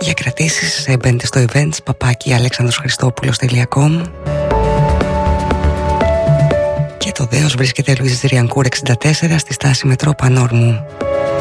Για κρατήσεις μπαίνετε στο events @alexandroschristopoulos.com. Και το δέος βρίσκεται Λουίζης Ριανκούρ 64 στη στάση Μετρό Πανόρμου.